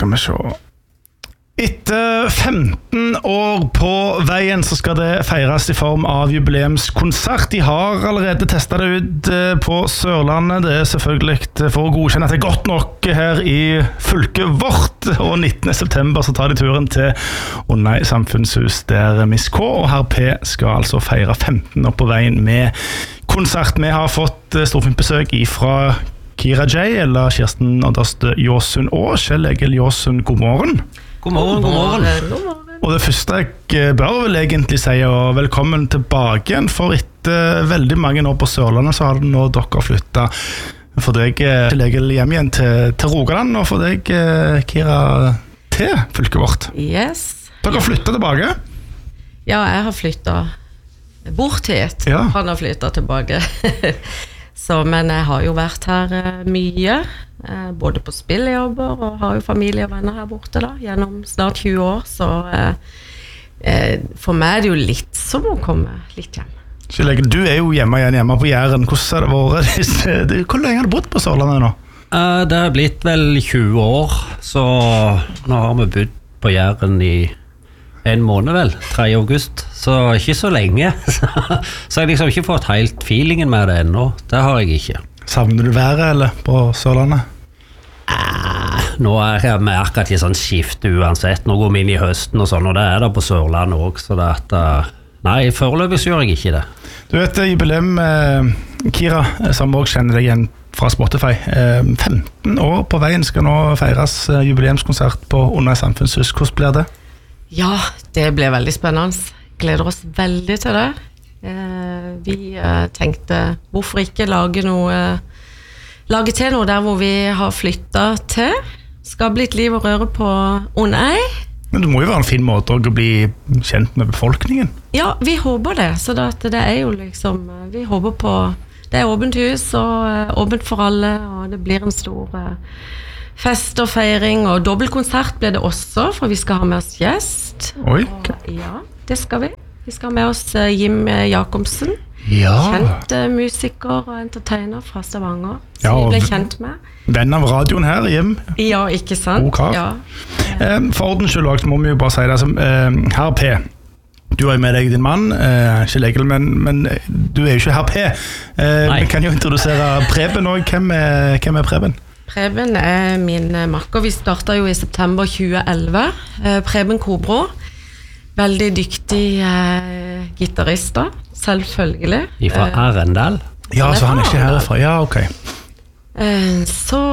Skal vi se. Etter 15 år på veien så skal det feires I form av jubileumskonsert. De har allerede testet det ut på Sørlandet. Det selvfølgelig for å godkjenne at det godt nok her I fylket vårt. Og 19. september så tar de turen til Undøy samfunnshus der Miss K og Herr P skal altså feire 15 år på veien med konsert. Vi har fått storfint besøk fra Kira J, eller Kirsten Odderstø Jåsund og Kjell Egil Jåsund. God morgen. God morgen. Og det første jeg bør vel egentlig si velkommen tilbake igjen, for etter veldig mange år på Sørlandet så har det nå dere flyttet for deg Kjell Egil hjem igjen til Rogaland, og for deg Kira til fylket vårt. Yes. Dere har flyttet tilbake? Ja, jeg har flyttet bort hit. Ja. Han har flyttet tilbake. Så, men jeg har jo vært her mye, både på spillejobber og har jo familie og venner her borte da, gjennom snart 20 år, så for meg det jo litt som å komme litt hjem. Kjell Egil, du jo hjemme på Jæren. Hvordan har det vært? Hvor lenge har du bodd på Sørlandet nå? Det har blitt vel 20 år, så nå har vi bodd på Jæren I en måned vel, 3. august, så ikke så lenge. Så jeg liksom ikke fått helt feelingen med det ennå. Det har jeg ikke. Savner du været, eller, på Sørlandet? Nå jeg med akkurat I sånn skifte uansett. Nå går vi inn I høsten og sånn, og det det på Sørlandet også, så det nei, foreløpig så gjør jeg ikke det. Du vet, jubileum, Kira, som også kjenner deg igjen fra Spotify. 15 år på veien skal nå feires jubileumskonsert på Undøy samfunnshus. Hvordan blir det? Ja, det ble veldig spennende. Gleder oss veldig til det. Vi tenkte, hvorfor ikke lage til noe der hvor vi har flyttet til? Skal bli et liv og røre på Undøy. Men det må jo være en fin måte å bli kjent med befolkningen. Ja, vi håper det. Så det jo liksom, vi håper på, det åpent hus og åpent for alle, og det blir en stor fest og feiring, og dobbeltkonsert blir det også, for vi skal ha med oss gjest. Oi. Og, ja, det skal vi. Vi skal ha med oss Jim Jakobsen, ja. Kjent musiker og entertainer fra Stavanger, som ja, vi ble kjent med. Venn av radioen her, Jim. Ja, ikke sant? Ja. For ordens skyld må vi jo bare si det, som Herr P. Du har jo med deg din mann, Kjell Egil, men du jo ikke Herr P. Vi kan jo introdusere Preben også. Hvem Preben? Preben min makker. Vi startet jo I september 2011. Preben Kobro. Veldig dyktig gitarist da, selvfølgelig. Fra Arendal? Ja, så han ikke herfra. Ja, ok. Så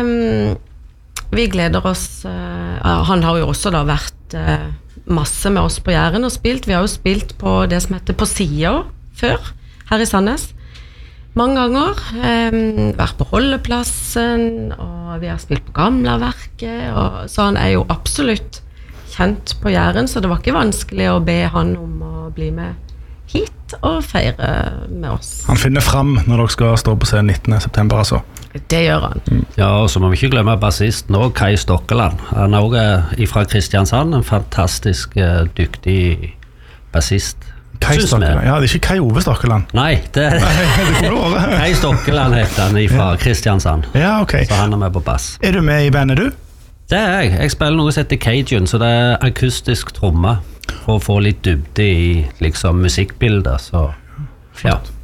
vi gleder oss. Han har jo også da vært masse med oss på Jæren og spilt. Vi har jo spilt på det som heter På Siden før, her I Sandnes. Mange ganger, vært på Holdeplassen, og vi har spilt på Gamlaverket, og så han jo absolutt kjent på Jæren, så det var ikke vanskelig å be han om å bli med hit og feire med oss. Han finner frem når dere skal stå på scenen 19. september, altså. Det gjør han. Ja, og så må vi ikke glemme bassisten også, Kai Stokkeland. Han også fra Kristiansand, en fantastisk dyktig bassist. Kai Stokkeland, ja, det ikke Kai Ove Stokkeland. Nei, det Kai Stokkeland heter han fra Kristiansand. Ja, ok. Så han med på bass. Du med I bandet, du? Det jeg. Jeg spiller noe som heter Cajun, så det akustisk tromme for å få litt dybde I liksom musikkbilder, så ja.